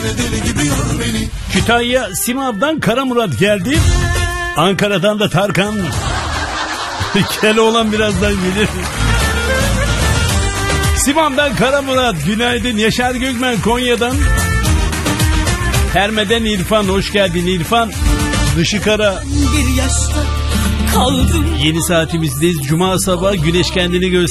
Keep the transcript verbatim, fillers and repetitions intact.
deli gibi yor beni. Kütahya Simav'dan Karamurat geldi. Ankara'dan da Tarkan. Keloğlan birazdan gelir. Simav'dan Karamurat günaydın. Yaşar Gökmen Konya'dan. Terme'den İrfan, hoş geldin İrfan. Işıkara. Bir yaşta kaldım. Yeni saatimizdeyiz. Cuma sabahı güneş kendini göster.